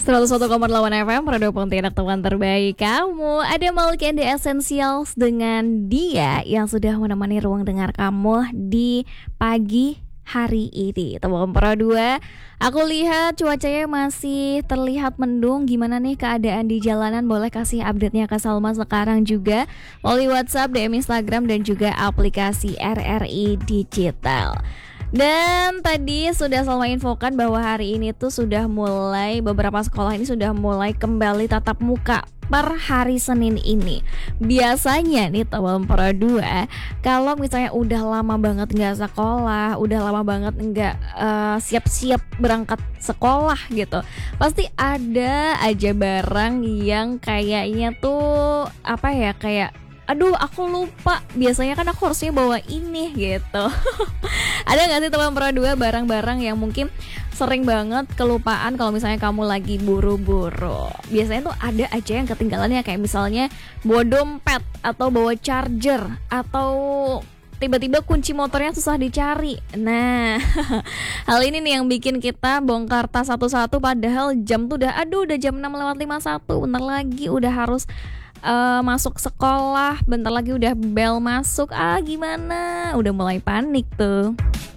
101,8 FM Produk Pontianak, teman terbaik kamu. Ada Malkin The Essentials dengan dia yang sudah menemani ruang dengar kamu di pagi hari ini. Teman Pro 2, aku lihat cuacanya masih terlihat mendung. Gimana nih keadaan di jalanan? Boleh kasih update-nya ke Salma sekarang juga melalui WhatsApp, DM Instagram, dan juga aplikasi RRI Digital. Dan tadi sudah Salma infokan bahwa hari ini tuh sudah mulai, beberapa sekolah ini sudah mulai kembali tatap muka per hari Senin ini. Biasanya nih teman Pro 2, kalau misalnya udah lama banget nggak sekolah, udah lama banget nggak siap-siap berangkat sekolah gitu, pasti ada aja barang yang kayaknya tuh apa ya, kayak aduh aku lupa, biasanya kan aku harusnya bawa ini gitu. Ada gak sih teman Pro 2 barang-barang yang mungkin sering banget kelupaan kalau misalnya kamu lagi buru-buru? Biasanya tuh ada aja yang ketinggalan ya, kayak misalnya bawa dompet atau bawa charger, atau tiba-tiba kunci motornya susah dicari. Nah, hal ini nih yang bikin kita bongkar tas satu-satu, padahal jam tuh udah jam 6:51, bentar lagi udah harus masuk sekolah, bentar lagi udah bel masuk. Gimana? Udah mulai panik tuh.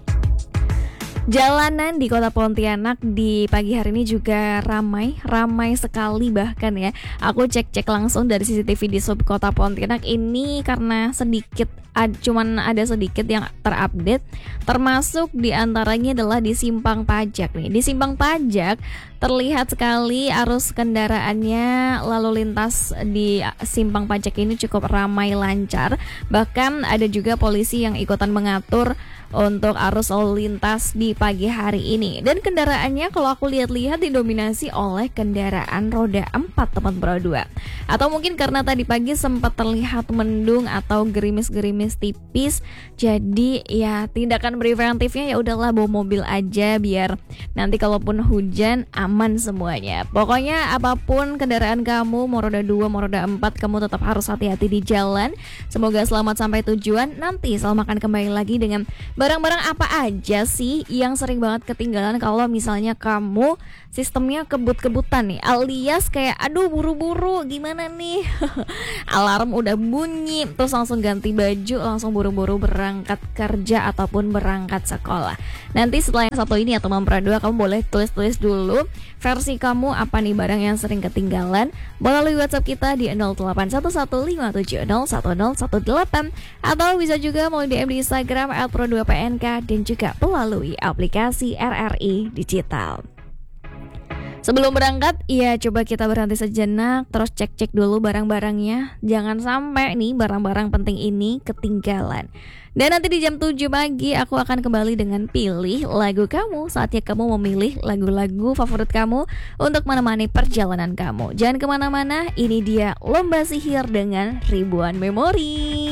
Jalanan di kota Pontianak di pagi hari ini juga ramai sekali bahkan ya. Aku cek langsung dari CCTV di sub kota Pontianak ini, karena cuman ada sedikit yang terupdate, termasuk diantaranya adalah di Simpang Pajak nih. Di Simpang Pajak terlihat sekali arus kendaraannya, lalu lintas di Simpang Pajak ini cukup ramai lancar. Bahkan ada juga polisi yang ikutan mengatur untuk arus lalu lintas di pagi hari ini. Dan kendaraannya kalau aku lihat-lihat didominasi oleh kendaraan roda 4 teman Pro 2. Atau mungkin karena tadi pagi sempat terlihat mendung atau gerimis-gerimis tipis, jadi ya tindakan preventifnya ya udahlah bawa mobil aja, biar nanti kalaupun hujan aman semuanya. Pokoknya apapun kendaraan kamu, mau roda 2 mau roda 4, kamu tetap harus hati-hati di jalan. Semoga selamat sampai tujuan. Nanti Salma akan kembali lagi dengan barang-barang apa aja sih yang sering banget ketinggalan kalau misalnya kamu sistemnya kebut-kebutan nih, alias kayak aduh buru-buru gimana nih. Alarm udah bunyi terus langsung ganti baju, langsung buru-buru berangkat kerja ataupun berangkat sekolah. Nanti setelah yang satu ini ya teman Pro 2, kamu boleh tulis dulu versi kamu apa nih barang yang sering ketinggalan melalui WhatsApp kita di 081157010118, atau bisa juga melalui DM di Instagram @pro2pnk, dan juga melalui aplikasi RRI Digital. Sebelum berangkat, ya coba kita berhenti sejenak, terus cek dulu barang-barangnya. Jangan sampai nih barang-barang penting ini ketinggalan. Dan nanti di jam 7 pagi aku akan kembali dengan pilih lagu kamu. Saatnya kamu memilih lagu-lagu favorit kamu untuk menemani perjalanan kamu. Jangan kemana-mana, ini dia Lomba Sihir dengan Ribuan Memori.